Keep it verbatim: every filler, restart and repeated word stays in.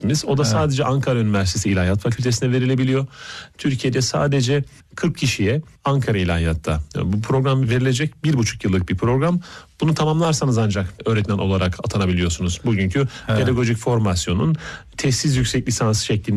O da Evet. sadece Ankara Üniversitesi İlahiyat Fakültesi'ne verilebiliyor. Türkiye'de sadece kırk kişiye Ankara İlahiyat'ta. Yani bu program verilecek bir buçuk yıllık bir program. Bunu tamamlarsanız ancak öğretmen olarak atanabiliyorsunuz. Bugünkü Evet. pedagojik formasyonun tesis yüksek lisans şeklinde